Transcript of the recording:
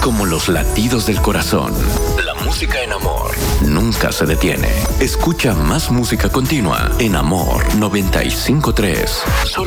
como los latidos del corazón. La música en Amor nunca se detiene. Escucha más música continua en Amor 95.3. Solo